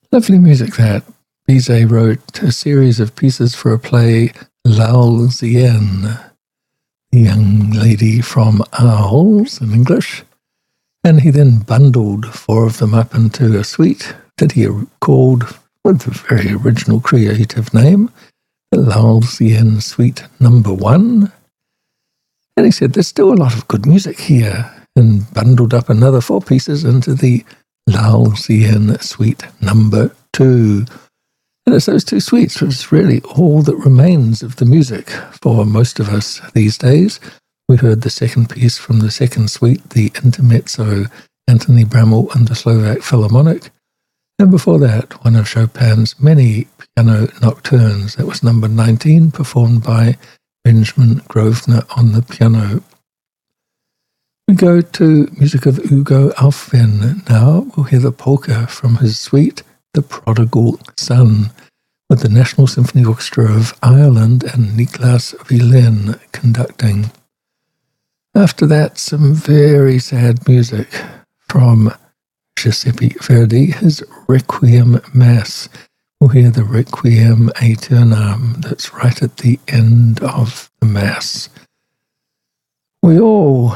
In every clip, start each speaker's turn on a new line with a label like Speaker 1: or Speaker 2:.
Speaker 1: Lovely music that. Bizet wrote a series of pieces for a play, L'Arlésienne, the young lady from Arles in English, and he then bundled 4 of them up into a suite that he called, with a very original creative name, the L'Arlésienne Suite Number 1. And he said, there's still a lot of good music here, and bundled up another 4 pieces into the L'Arlésienne Suite Number 2. And it's those 2 suites which is really all that remains of the music for most of us these days. We heard the second piece from the second suite, the Intermezzo, Anthony Bramall and the Slovak Philharmonic. And before that, one of Chopin's many piano nocturnes. That was number 19, performed by Benjamin Grosvenor on the piano. We go to music of Hugo Alfven now. We'll hear the polka from his suite, The Prodigal Son, with the National Symphony Orchestra of Ireland and Niklas Vilen conducting. After that, some very sad music from Giuseppe Verdi, his Requiem Mass. We'll hear the Requiem Aeternam that's right at the end of the Mass. We all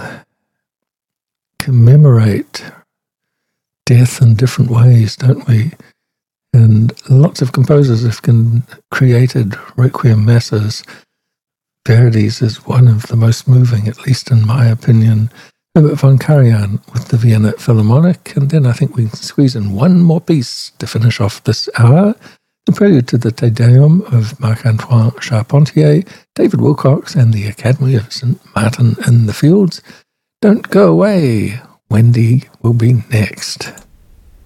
Speaker 1: commemorate death in different ways, don't we? And lots of composers have created Requiem Masses. Verdi's is one of the most moving, at least in my opinion. Herbert von Karajan with the Vienna Philharmonic, and then I think we can squeeze in one more piece to finish off this hour. The prelude to the Te Deum of Marc-Antoine Charpentier, David Wilcox and the Academy of St. Martin in the Fields. Don't go away. Wendy will be next.